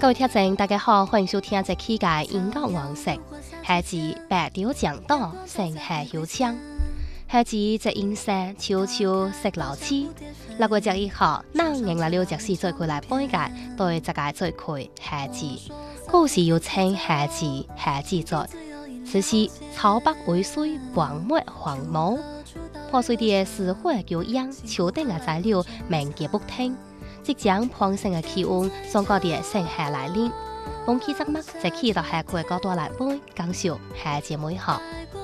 各位聽眾，大家好，歡迎收聽這期嘅音樂黃色，係指白調講道，成係有槍，係指這音色悄悄識老痴。那個這一號，能用來了就是最佢來背嘅，對這個最佢係指，故事要稱係指係指在，此時草北為水，黃沫黃毛，破碎啲石灰叫秧，潮頂嘅材料名嘅不聽。即將碰升嘅氣溫，上個啲盛夏來臨，風氣則乜，即氣到下季高多來杯，講笑下節每學。